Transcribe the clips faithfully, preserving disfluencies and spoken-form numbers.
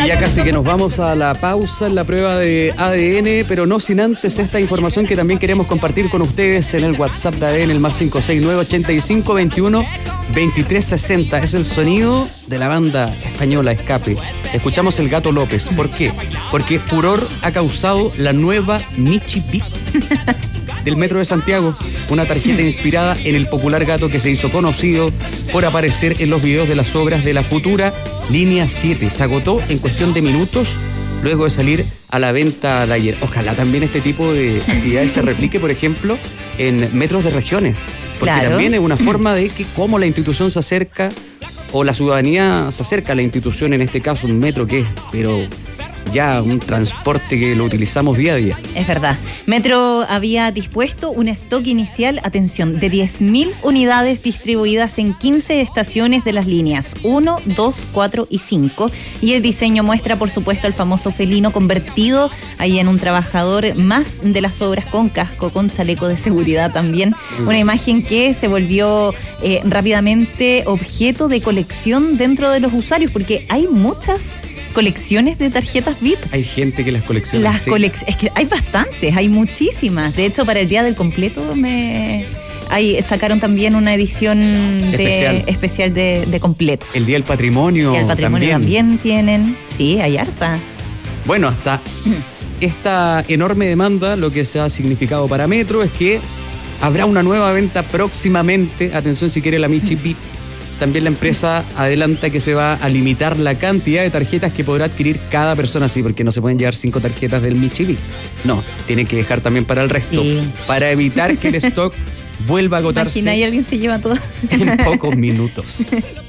ya casi que nos vamos a la pausa en la prueba de A D N, pero no sin antes esta información que también queremos compartir con ustedes en el WhatsApp de A D N, el más cinco seis nueve, ochenta y cinco, veintiuno, veintitrés, sesenta. Es el sonido de la banda española Escape. Escuchamos El Gato López. ¿Por qué? Porque furor ha causado la nueva Michi Bip del Metro de Santiago, una tarjeta inspirada en el popular gato que se hizo conocido por aparecer en los videos de las obras de la futura Línea siete. Se agotó en cuestión de minutos luego de salir a la venta de ayer. Ojalá también este tipo de actividades se replique, por ejemplo, en metros de regiones, porque claro, también es una forma de que cómo la institución se acerca o la ciudadanía se acerca a la institución, en este caso un metro que es, pero ya un transporte que lo utilizamos día a día. Es verdad. Metro había dispuesto un stock inicial, atención, de diez mil unidades distribuidas en quince estaciones de las líneas uno, dos, cuatro y cinco. Y el diseño muestra, por supuesto, al famoso felino convertido ahí en un trabajador más de las obras, con casco, con chaleco de seguridad también. Mm. Una imagen que se volvió eh, rápidamente objeto de colección dentro de los usuarios, porque hay muchas colecciones de tarjetas V I P. Hay gente que las colecciona. Las sí. colec- es que hay bastantes, hay muchísimas. De hecho, para el Día del Completo me hay, sacaron también una edición especial de, especial de, de completo. El Día del Patrimonio. Y el Patrimonio también. también tienen. Sí, hay harta. Bueno, hasta esta enorme demanda, lo que se ha significado para Metro es que habrá una nueva venta próximamente. Atención si quiere la Michi V I P. También la empresa adelanta que se va a limitar la cantidad de tarjetas que podrá adquirir cada persona, sí, porque no se pueden llevar cinco tarjetas del Michi V I P. No, tienen que dejar también para el resto, sí, para evitar que el stock vuelva a agotarse. Imagina, y alguien se lleva todo en pocos minutos.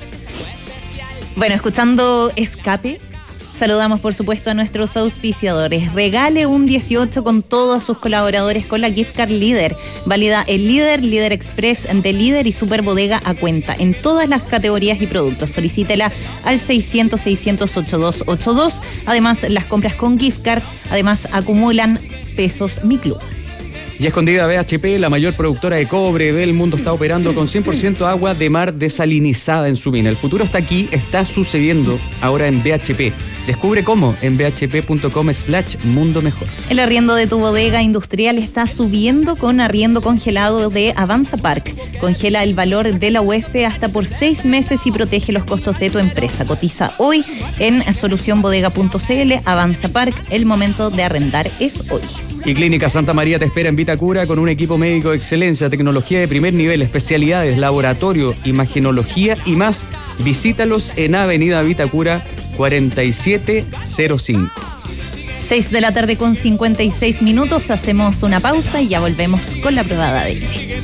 Bueno, escuchando Escape, saludamos por supuesto a nuestros auspiciadores. Regale un dieciocho con todos sus colaboradores con la Gift Card Líder. Válida el Líder, Líder Express de Líder y Super Bodega a cuenta en todas las categorías y productos. Solicítela al seiscientos, seiscientos, ochenta y dos ochenta y dos. Además, las compras con Gift Card, además acumulan pesos Mi Club. Y Escondida B H P, la mayor productora de cobre del mundo, está operando con cien por ciento agua de mar desalinizada en su mina. El futuro está aquí, está sucediendo ahora en B H P. Descubre cómo en bhp.com slash mundo mejor. El arriendo de tu bodega industrial está subiendo con arriendo congelado de Avanza Park. Congela el valor de la U E F hasta por seis meses y protege los costos de tu empresa. Cotiza hoy en solución bodega punto c l. Avanza Park, el momento de arrendar es hoy. Y Clínica Santa María te espera en Vitacura con un equipo médico de excelencia, tecnología de primer nivel, especialidades, laboratorio, imagenología y más. Visítalos en Avenida Vitacura cuarenta y siete cero cinco. seis de la tarde con cincuenta y seis minutos. Hacemos una pausa y ya volvemos con la prueba de A D N.